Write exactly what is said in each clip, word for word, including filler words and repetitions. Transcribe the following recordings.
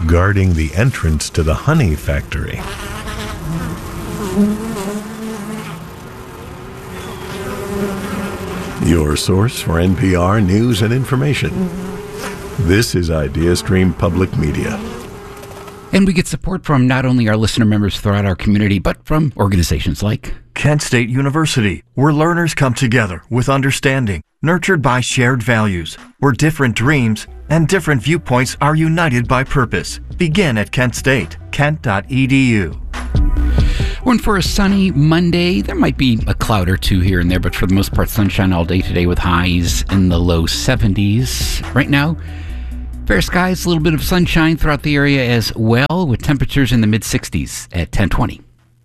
guarding the entrance to the honey factory. Your source for N P R news and information. This is IdeaStream Public Media. And we get support from not only our listener members throughout our community, but from organizations like Kent State University, where learners come together with understanding, nurtured by shared values, where different dreams and different viewpoints are united by purpose. Begin at Kent State, kent dot e d u. We're in for a sunny Monday. There might be a cloud or two here and there, but for the most part, sunshine all day today with highs in the low seventies. Right now, fair skies, a little bit of sunshine throughout the area as well, with temperatures in the mid-sixties at ten twenty.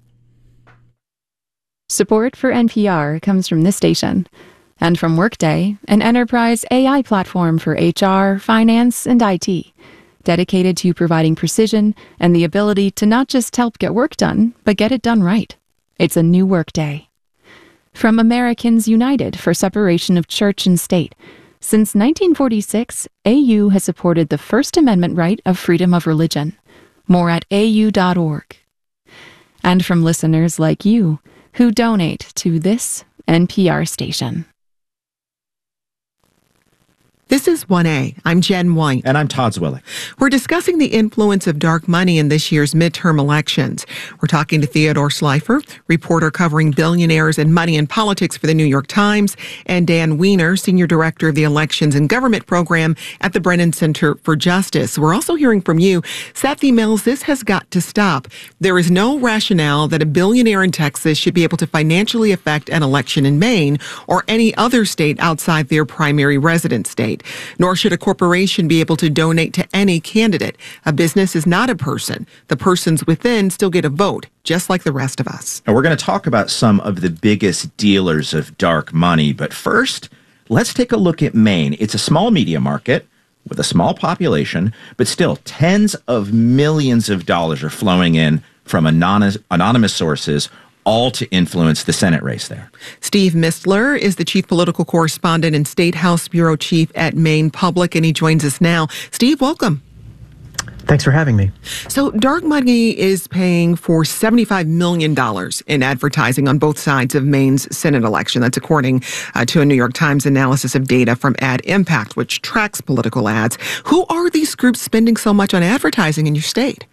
Support for N P R comes from this station and from Workday, an enterprise A I platform for H R, finance, and I T, dedicated to providing precision and the ability to not just help get work done, but get it done right. It's a new Workday. From Americans United for Separation of Church and State, since nineteen forty-six, A U has supported the First Amendment right of freedom of religion. More at a u dot org. And from listeners like you, who donate to this N P R station. This is one A. I'm Jen White. And I'm Todd Zwillig. We're discussing the influence of dark money in this year's midterm elections. We're talking to Theodore Schleifer, reporter covering billionaires and money in politics for the New York Times, and Dan Weiner, senior director of the Elections and Government program at the Brennan Center for Justice. We're also hearing from you. Seth emails, this has got to stop. There is no rationale that a billionaire in Texas should be able to financially affect an election in Maine or any other state outside their primary residence state. Nor should a corporation be able to donate to any candidate. A business is not a person. The persons within still get a vote, just like the rest of us. And we're going to talk about some of the biggest dealers of dark money. But first, let's take a look at Maine. It's a small media market with a small population, but still tens of millions of dollars are flowing in from anonymous, anonymous sources, all to influence the Senate race there. Steve Mistler is the chief political correspondent and State House bureau chief at Maine Public, and he joins us now. Steve, welcome. Thanks for having me. So dark money is paying for seventy-five million dollars in advertising on both sides of Maine's Senate election. That's according uh, to a New York Times analysis of data from Ad Impact, which tracks political ads. Who are these groups spending so much on advertising in your state?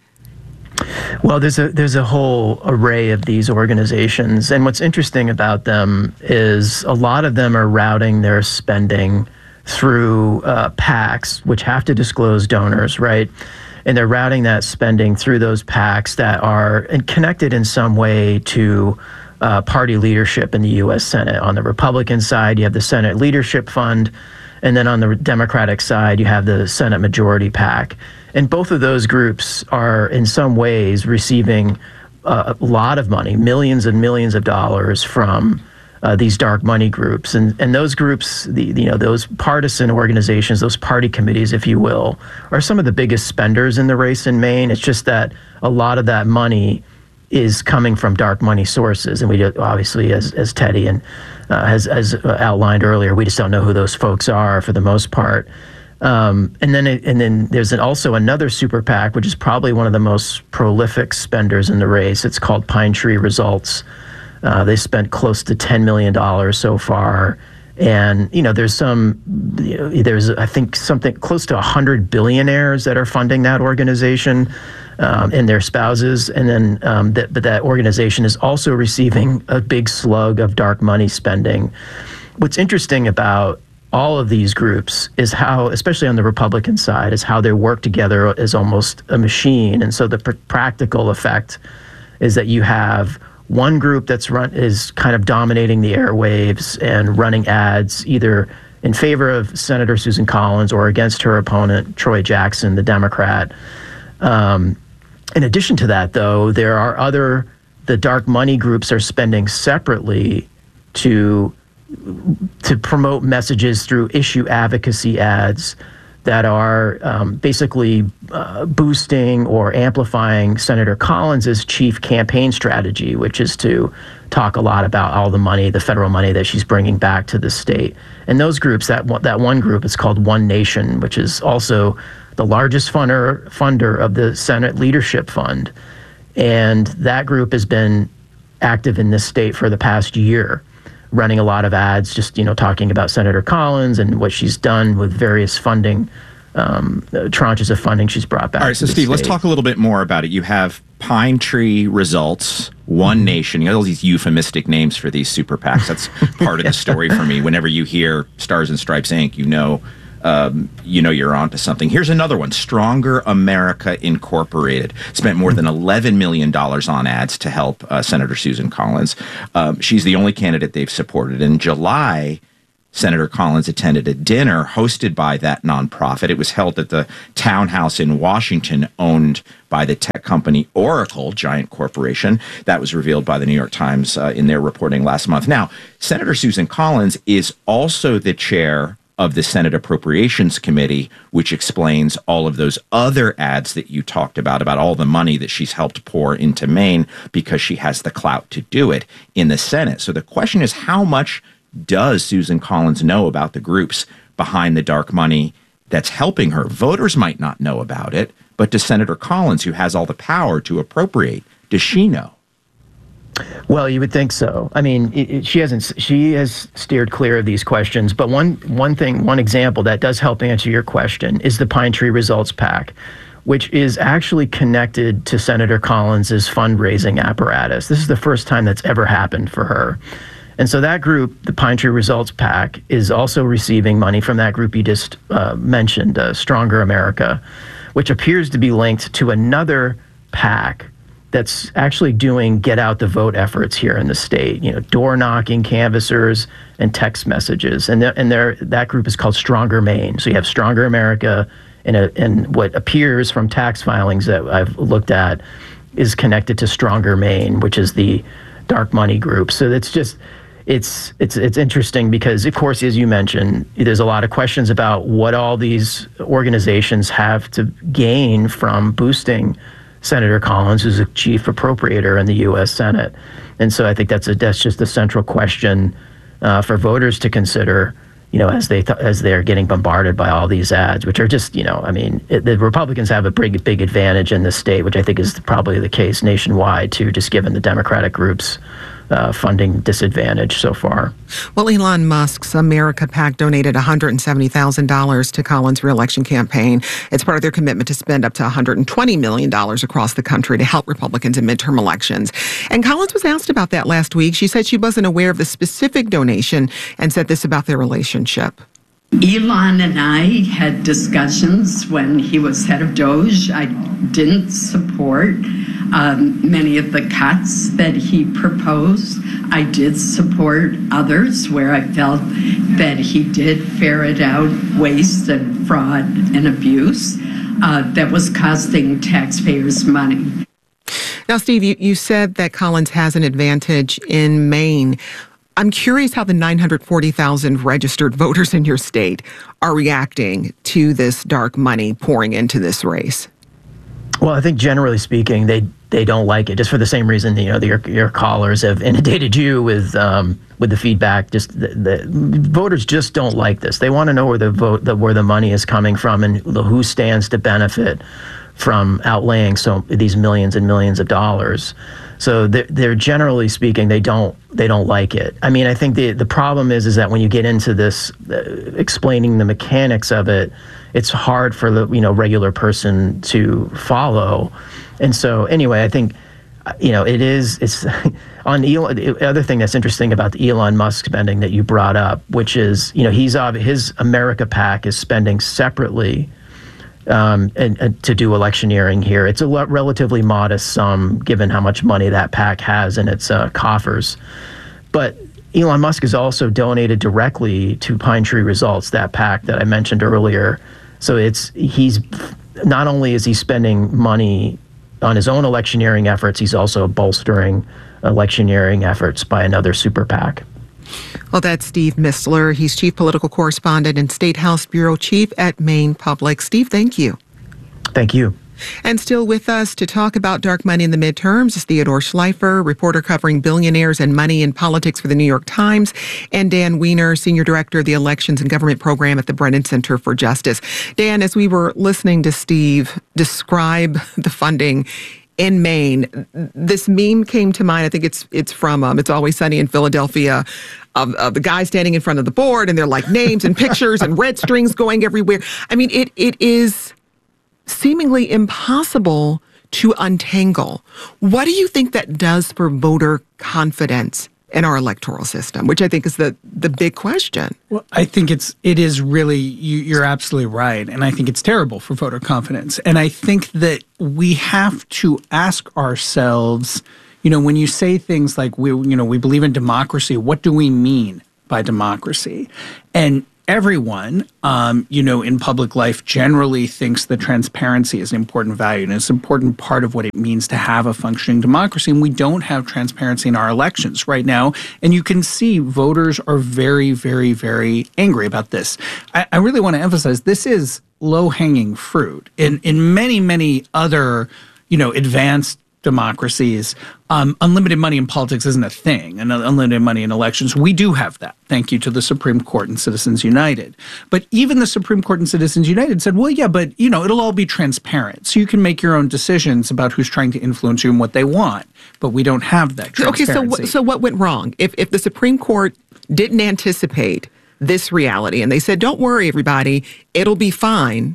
Well, there's a there's a whole array of these organizations, and what's interesting about them is a lot of them are routing their spending through uh, PACs, which have to disclose donors, right? And they're routing that spending through those PACs that are connected in some way to uh, party leadership in the U S Senate. On the Republican side, you have the Senate Leadership Fund, and then on the Democratic side, you have the Senate Majority PAC. And both of those groups are in some ways receiving uh, a lot of money, millions and millions of dollars from uh, these dark money groups. And and those groups, the you know, those partisan organizations, those party committees, if you will, are some of the biggest spenders in the race in Maine. It's just that a lot of that money is coming from dark money sources. And we do, obviously, as as Teddy and uh, has, has outlined earlier, we just don't know who those folks are for the most part. Um, and then it, and then there's an, also another super PAC, which is probably one of the most prolific spenders in the race. It's called Pine Tree Results. Uh, they spent close to ten million dollars so far. And, you know, there's some, you know, there's, I think, something close to one hundred billionaires that are funding that organization um, and their spouses. And then, um, that, but that organization is also receiving a big slug of dark money spending. What's interesting about all of these groups is how, especially on the Republican side, is how they work together as almost a machine. And so the pr- practical effect is that you have one group that's run is kind of dominating the airwaves and running ads either in favor of Senator Susan Collins or against her opponent, Troy Jackson, the Democrat. Um, in addition to that, though, there are other, the dark money groups are spending separately to to promote messages through issue advocacy ads that are um, basically uh, boosting or amplifying Senator Collins's chief campaign strategy, which is to talk a lot about all the money, the federal money that she's bringing back to the state. And those groups, that one, that one group is called One Nation, which is also the largest funder funder of the Senate Leadership Fund. And that group has been active in this state for the past year, running a lot of ads, just, you know, talking about Senator Collins and what she's done with various funding, um, tranches of funding she's brought back. All right, so Steve, let's talk a little bit more about it. You have Pine Tree Results, One mm-hmm. Nation. You got all these euphemistic names for these super PACs. That's part of the story for me. Whenever you hear Stars and Stripes Incorporated, you know, um, you know you're onto something. Here's another one: Stronger America Incorporated spent more than eleven million dollars on ads to help uh, Senator Susan Collins. Um, she's the only candidate they've supported. In July, Senator Collins attended a dinner hosted by that nonprofit. It was held at the townhouse in Washington, owned by the tech company Oracle, giant corporation. That was revealed by the New York Times uh, in their reporting last month. Now, Senator Susan Collins is also the chair of the Senate Appropriations Committee, which explains all of those other ads that you talked about, about all the money that she's helped pour into Maine because she has the clout to do it in the Senate. So the question is, how much does Susan Collins know about the groups behind the dark money that's helping her? Voters might not know about it, but does Senator Collins, who has all the power to appropriate, does she know? Well, you would think so. I mean, it, it, she hasn't. She has steered clear of these questions. But one one thing, one example that does help answer your question is the Pine Tree Results PAC, which is actually connected to Senator Collins's fundraising apparatus. This is the first time that's ever happened for her. And so that group, the Pine Tree Results PAC, is also receiving money from that group you just uh, mentioned, uh, Stronger America, which appears to be linked to another PAC that's actually doing get out the vote efforts here in the state, you know, door knocking, canvassers, and text messages. And and there that group is called Stronger Maine. So you have Stronger America, and, a, and what appears from tax filings that I've looked at is connected to Stronger Maine, which is the dark money group. So it's just, it's it's it's interesting because, of course, as you mentioned, there's a lot of questions about what all these organizations have to gain from boosting Senator Collins, who's a chief appropriator in the U S Senate. And so I think that's a that's just a central question uh, for voters to consider, you know, as they th- as they're getting bombarded by all these ads, which are just, you know, I mean, it, the Republicans have a big big advantage in this state, which I think is probably the case nationwide too, just given the Democratic groups' Uh, funding disadvantage so far. Well, Elon Musk's America PAC donated one hundred seventy thousand dollars to Collins' reelection campaign. It's part of their commitment to spend up to one hundred twenty million dollars across the country to help Republicans in midterm elections. And Collins was asked about that last week. She said she wasn't aware of the specific donation and said this about their relationship. Elon and I had discussions when he was head of DOGE. I didn't support um, many of the cuts that he proposed. I did support others where I felt that he did ferret out waste and fraud and abuse uh, that was costing taxpayers money. Now, Steve, you, you said that Collins has an advantage in Maine. I'm curious how the nine hundred forty thousand registered voters in your state are reacting to this dark money pouring into this race. Well, I think generally speaking, they they don't like it, just for the same reason, you know, the, your your callers have inundated you with um, with the feedback. Just the, the voters just don't like this. They want to know where the vote, the, where the money is coming from, and who stands to benefit from outlaying so these millions and millions of dollars. So they're, they're generally speaking, they don't they don't like it. I mean, I think the the problem is is that when you get into this uh, explaining the mechanics of it, it's hard for the you know regular person to follow. And so anyway, I think you know it is it's on Elon. The other thing that's interesting about the Elon Musk spending that you brought up, which is you know he's his America PAC is spending separately. Um, and, and to do electioneering here. It's a lo- relatively modest sum given how much money that PAC has in its uh, coffers. But Elon Musk has also donated directly to Pine Tree Results, that PAC that I mentioned earlier. So it's he's not only is he spending money on his own electioneering efforts, he's also bolstering electioneering efforts by another super PAC. Well, that's Steve Mistler. He's chief political correspondent and State House bureau chief at Maine Public. Steve, thank you. Thank you. And still with us to talk about dark money in the midterms is Theodore Schleifer, reporter covering billionaires and money in politics for the New York Times, and Dan Weiner, senior director of the Elections and Government Program at the Brennan Center for Justice. Dan, as we were listening to Steve describe the funding in Maine, this meme came to mind. I think it's it's from um, It's Always Sunny in Philadelphia, of, of the guy standing in front of the board, and they're like names and pictures and red strings going everywhere. I mean, it it is seemingly impossible to untangle. What do you think that does for voter confidence in our electoral system, which I think is the the big question? Well, I think it's it is really, you, you're absolutely right, and I think it's terrible for voter confidence. And I think that we have to ask ourselves, you know, when you say things like we, you know, we believe in democracy, what do we mean by democracy? And everyone, um, you know, in public life generally thinks that transparency is an important value, and it's an important part of what it means to have a functioning democracy. And we don't have transparency in our elections right now. And you can see voters are very, very, very angry about this. I, I really want to emphasize this is low-hanging fruit. In in many, many other, you know, advanced democracies, um, unlimited money in politics isn't a thing, and unlimited money in elections. We do have that, thank you to the Supreme Court and Citizens United. But even the Supreme Court and Citizens United said, well, yeah, but, you know, it'll all be transparent. So you can make your own decisions about who's trying to influence you and what they want. But we don't have that transparency. Okay, so, w- so what went wrong? If, if the Supreme Court didn't anticipate this reality, and they said, don't worry, everybody, it'll be fine.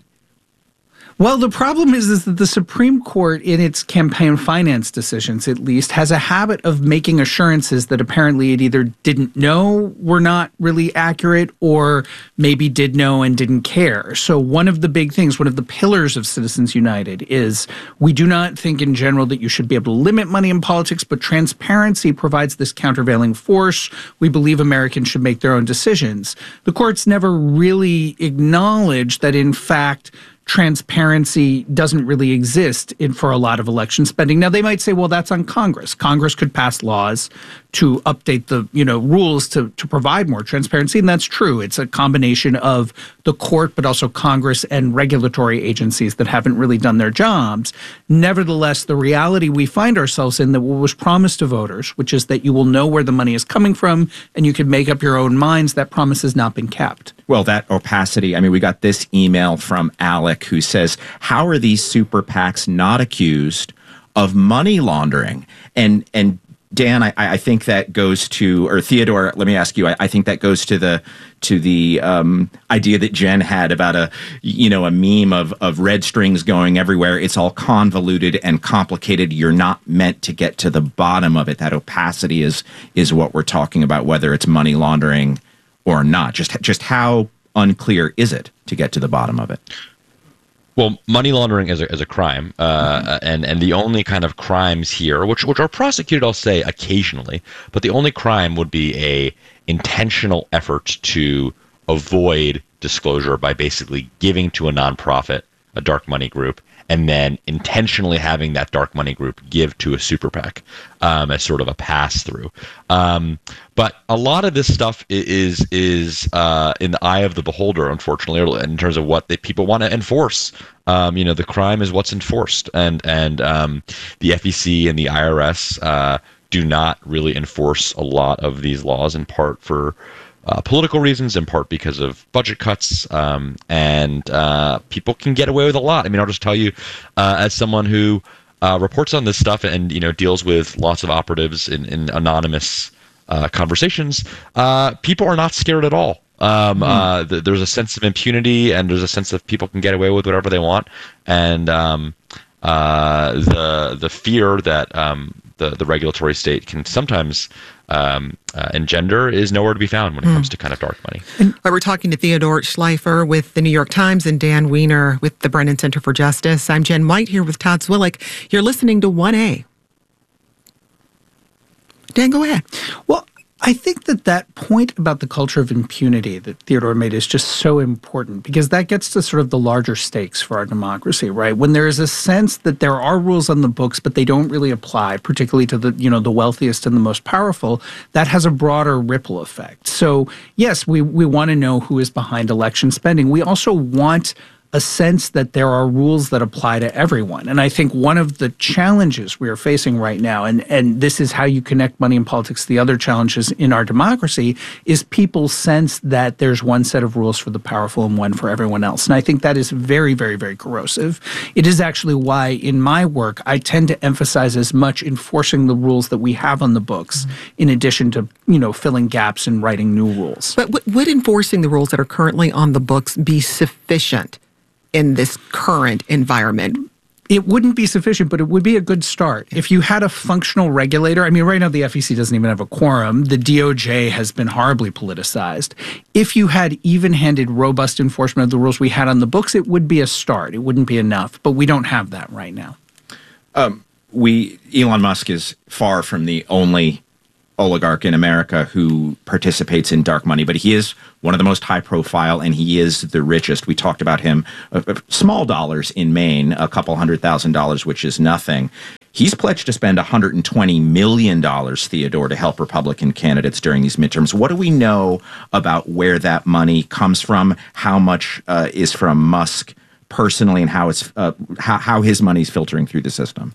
Well, the problem is, is that the Supreme Court, in its campaign finance decisions at least, has a habit of making assurances that apparently it either didn't know were not really accurate or maybe did know and didn't care. So one of the big things, one of the pillars of Citizens United is we do not think in general that you should be able to limit money in politics, but transparency provides this countervailing force. We believe Americans should make their own decisions. The courts never really acknowledged that, in fact, transparency doesn't really exist in, for a lot of election spending. Now, they might say, well, that's on Congress. Congress could pass laws to update the, you know, rules to, to provide more transparency, and that's true. It's a combination of the court, but also Congress and regulatory agencies that haven't really done their jobs. Nevertheless, the reality we find ourselves in, that what was promised to voters, which is that you will know where the money is coming from and you can make up your own minds, that promise has not been kept. Well, that opacity, I mean, we got this email from Alec who says, how are these super PACs not accused of money laundering? And and Dan, I, I think that goes to, or Theodore, let me ask you, I, I think that goes to the to the um, idea that Jen had about a, you know, a meme of, of red strings going everywhere. It's all convoluted and complicated. You're not meant to get to the bottom of it. That opacity is is what we're talking about, whether it's money laundering or not. Just just how unclear is it to get to the bottom of it? Well, money laundering is a, is a crime, uh, mm-hmm. and and the only kind of crimes here, which which are prosecuted, I'll say occasionally, but the only crime would be a intentional effort to avoid disclosure by basically giving to a nonprofit, a dark money group, and then intentionally having that dark money group give to a super PAC um, as sort of a pass through. Um, but a lot of this stuff is is uh, in the eye of the beholder, unfortunately, in terms of what they, people want to enforce. Um, you know, the crime is what's enforced, and and um, the F E C and the I R S uh, do not really enforce a lot of these laws, in part for Uh, political reasons, in part because of budget cuts, um, and uh, people can get away with a lot. I mean, I'll just tell you, uh, as someone who uh, reports on this stuff and, you know, deals with lots of operatives in, in anonymous uh, conversations, uh, people are not scared at all. Um, mm. uh, th- there's a sense of impunity, and there's a sense of people can get away with whatever they want, and um, uh, the the fear that um, the the regulatory state can sometimes Um, uh, engender is nowhere to be found when it mm. comes to kind of dark money. And we're talking to Theodore Schleifer with the New York Times and Dan Weiner with the Brennan Center for Justice. I'm Jen White here with Todd Zwillich. You're listening to one A. Dan, go ahead. Well, I think that that point about the culture of impunity that Theodore made is just so important, because that gets to sort of the larger stakes for our democracy, right? When there is a sense that there are rules on the books, but they don't really apply, particularly to the, you know, the wealthiest and the most powerful, that has a broader ripple effect. So yes, we, we want to know who is behind election spending. We also want a sense that there are rules that apply to everyone. And I think one of the challenges we are facing right now, and, and this is how you connect money and politics to the other challenges in our democracy, is people's sense that there's one set of rules for the powerful and one for everyone else. And I think that is very, very, very corrosive. It is actually why in my work, I tend to emphasize as much enforcing the rules that we have on the books, mm-hmm. in addition to, you know, filling gaps and writing new rules. But w- would enforcing the rules that are currently on the books be sufficient in this current environment? It wouldn't be sufficient, but it would be a good start. If you had a functional regulator, I mean, right now the F E C doesn't even have a quorum. The D O J has been horribly politicized. If you had even-handed, robust enforcement of the rules we had on the books, it would be a start. It wouldn't be enough, but we don't have that right now. Um, we Elon Musk is far from the only oligarch in America who participates in dark money, but he is one of the most high profile and he is the richest. We talked about him, uh, small dollars in Maine, a couple hundred thousand dollars, which is nothing. He's pledged to spend one hundred twenty million dollars, Theodore, to help Republican candidates during these midterms. What do we know about where that money comes from, how much uh, is from Musk personally, and how it's uh, how, how his money is filtering through the system?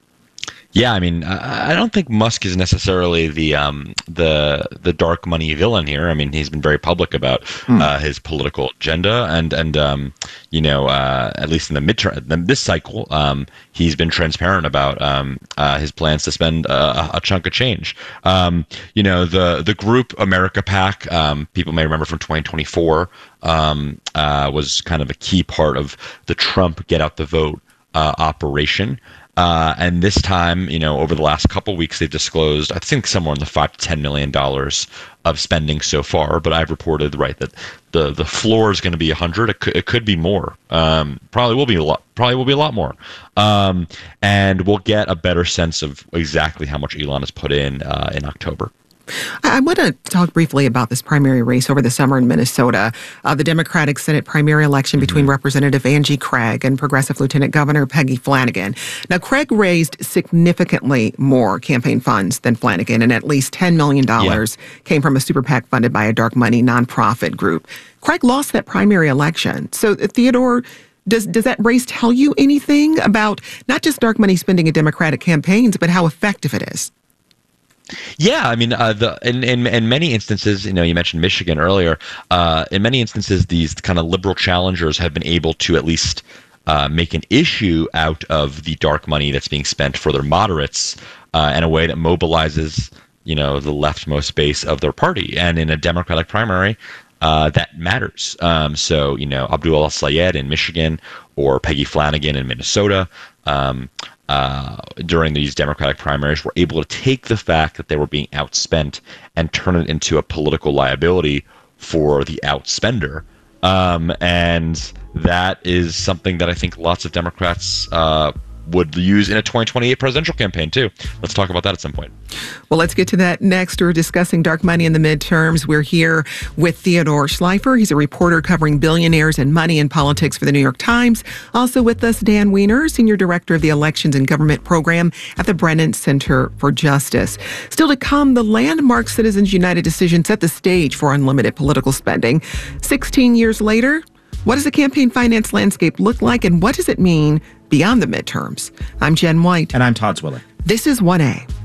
Yeah, I mean, I don't think Musk is necessarily the um, the the dark money villain here. I mean, he's been very public about mm. uh, his political agenda, and and um, you know, uh, at least in the midterm, this cycle, um, he's been transparent about um, uh, his plans to spend a, a chunk of change. Um, you know, the the group America PAC, um, people may remember from twenty twenty-four, um, uh, was kind of a key part of the Trump get out the vote uh, operation. Uh, and this time, you know, over the last couple weeks, they've disclosed, I think, somewhere in the five to ten million dollars of spending so far. But I've reported, right, that the the floor is going to be a hundred. It could, it could be more. Um, probably will be a lot. Probably will be a lot more. Um, and we'll get a better sense of exactly how much Elon has put in uh, in October. I want to talk briefly about this primary race over the summer in Minnesota. Uh, the Democratic Senate primary election between mm-hmm. Representative Angie Craig and Progressive Lieutenant Governor Peggy Flanagan. Now, Craig raised significantly more campaign funds than Flanagan, and at least ten million dollars yeah. came from a super PAC funded by a dark money nonprofit group. Craig lost that primary election. So, Theodore, does does that race tell you anything about not just dark money spending in Democratic campaigns, but how effective it is? Yeah, I mean, uh, the in, in in many instances, you know, you mentioned Michigan earlier. Uh, in many instances, these kind of liberal challengers have been able to at least uh, make an issue out of the dark money that's being spent for their moderates uh, in a way that mobilizes, you know, the leftmost base of their party. And in a Democratic primary, uh, that matters. Um, so, you know, Abdul El-Sayed in Michigan or Peggy Flanagan in Minnesota. Um, Uh, during these Democratic primaries, were able to take the fact that they were being outspent and turn it into a political liability for the outspender. Um, and that is something that I think lots of Democrats uh, would use in a twenty twenty-eight presidential campaign, too. Let's talk about that at some point. Well, let's get to that next. We're discussing dark money in the midterms. We're here with Theodore Schleifer. He's a reporter covering billionaires and money in politics for the New York Times. Also with us, Dan Wiener, Senior Director of the Elections and Government Program at the Brennan Center for Justice. Still to come, the landmark Citizens United decision set the stage for unlimited political spending. sixteen years later, what does the campaign finance landscape look like, and what does it mean beyond the midterms? I'm Jen White. And I'm Todd Zwillich. This is one A.